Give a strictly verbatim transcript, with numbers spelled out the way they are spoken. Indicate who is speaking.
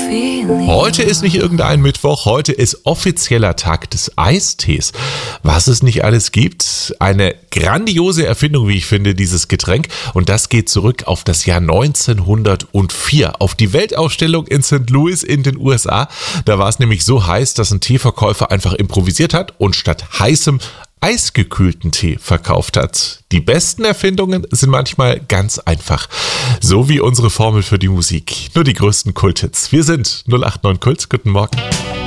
Speaker 1: Heute ist nicht irgendein Mittwoch, heute ist offizieller Tag des Eistees. Was es nicht alles gibt, eine grandiose Erfindung, wie ich finde, dieses Getränk. Und das geht zurück auf das Jahr neunzehnhundertvier, auf die Weltausstellung in Sankt Louis in den U S A. Da war es nämlich so heiß, dass ein Teeverkäufer einfach improvisiert hat und statt heißem eisgekühlten Tee verkauft hat. Die besten Erfindungen sind manchmal ganz einfach. So wie unsere Formel für die Musik. Nur die größten Kulthits. Wir sind null acht neun Kult. Guten Morgen.